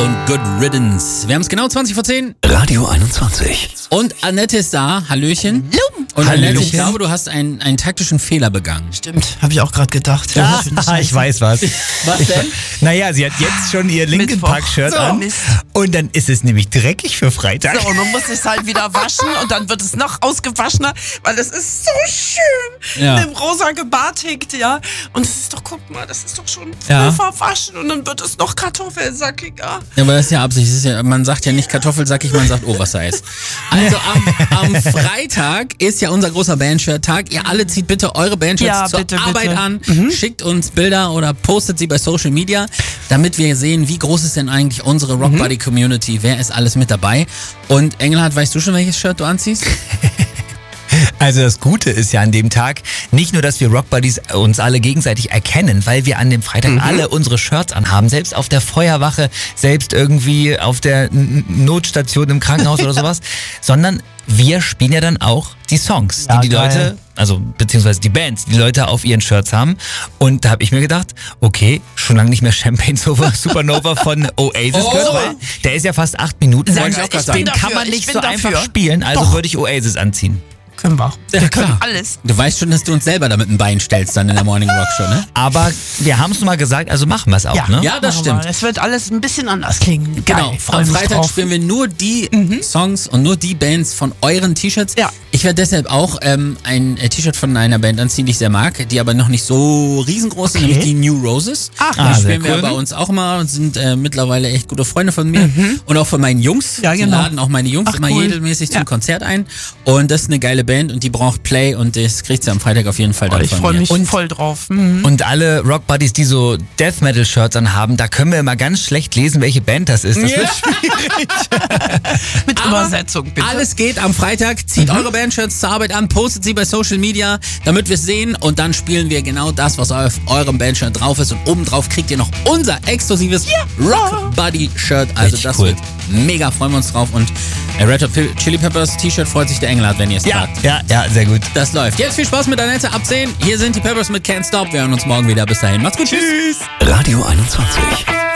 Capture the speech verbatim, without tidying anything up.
und Good Riddance. Wir haben es genau zwanzig vor zehn. Radio einundzwanzig. Und Annette ist da. Hallöchen. Hallo. Und Hallöchen. Annette, ich glaube, du hast einen, einen taktischen Fehler begangen. Stimmt, habe ich auch gerade gedacht. Ja, ich weiß was. Was denn? Naja, sie hat jetzt schon ihr Linkin Mittwoch. Park Shirt So. an. Mist. Und dann ist es nämlich dreckig für Freitag. So, und dann muss ich es halt wieder waschen und dann wird es noch ausgewaschener, weil es ist so schön Ja. im rosa gebartigt, ja. Und es ist doch, guck mal, das ist doch schon voll Ja. verwaschen und dann wird es noch kartoffelsackiger. Ja, aber das ist ja Absicht. Das ist ja, man sagt ja nicht Kartoffelsackig, man sagt Oversize. Also am, am Freitag ist ja unser großer Bandshirt-Tag. Ihr alle zieht bitte eure Bandshirts Ja, zur bitte, Arbeit bitte. an, schickt uns Bilder oder postet sie bei Social Media, damit wir sehen, wie groß ist denn eigentlich unsere Rock Buddy Community, wer ist alles mit dabei. Und Engelhardt, weißt du schon, welches Shirt du anziehst? Also das Gute ist ja an dem Tag nicht nur, dass wir Rock Buddies uns alle gegenseitig erkennen, weil wir an dem Freitag alle unsere Shirts anhaben, selbst auf der Feuerwache, selbst irgendwie auf der N- Notstation im Krankenhaus oder sowas, sondern wir spielen ja dann auch die Songs, Ja, die die geil. Leute, also beziehungsweise die Bands, die Leute auf ihren Shirts haben. Und da habe ich mir gedacht, okay, schon lange nicht mehr Champagne Supernova von Oasis Oh. gehört, weil der ist ja fast acht Minuten Sehr lang. geil. Ich Den bin kann dafür, man ich nicht bin so dafür. einfach spielen, also Doch. würde ich Oasis anziehen. Können wir. Ja, wir können klar. alles. Du weißt schon, dass du uns selber damit ein Bein stellst dann in der Morning Rock Show, ne? Aber wir haben es mal gesagt, also machen wir es auch, Ja. ne? Ja, das Machen stimmt. wir. Es wird alles ein bisschen anders klingen. Genau, Geil, freu am mich Freitag drauf. spielen wir nur die Songs und nur die Bands von euren T-Shirts. Ja. Ich werde deshalb auch ähm, ein äh, T-Shirt von einer Band anziehen, die ich sehr mag, die aber noch nicht so riesengroß sind, Okay. nämlich die New Roses. Ach, die ah, sehr spielen wir cool. bei uns auch mal und sind äh, mittlerweile echt gute Freunde von mir und auch von meinen Jungs. Ja, Die genau. laden auch meine Jungs Ach, immer cool. regelmäßig zum Ja. Konzert ein und das ist eine geile Band und die braucht Play und das kriegt sie am Freitag auf jeden Fall Oh, dann ich von freue mir. mich Und- voll drauf. Mhm. Und alle Rock Buddies, die so Death Metal Shirts anhaben, da können wir immer ganz schlecht lesen, welche Band das ist. Das Ja. wird schwierig. Mit Aber Übersetzung, bitte. Alles geht am Freitag. Zieht eure Bandshirts zur Arbeit an, postet sie bei Social Media, damit wir es sehen. Und dann spielen wir genau das, was auf eurem Bandshirt drauf ist. Und obendrauf kriegt ihr noch unser exklusives Rock Buddy Shirt. Also Richtig das cool. wird mega, freuen wir uns drauf. Und äh, Red Hot Chili Peppers T-Shirt freut sich der Engelhardt, wenn ihr es Ja, tragt. ja, ja, sehr gut. Das läuft. Jetzt viel Spaß mit Annette ab zehn. Hier sind die Peppers mit Can't Stop. Wir hören uns morgen wieder. Bis dahin. Macht's gut. Tschüss. Radio einundzwanzig.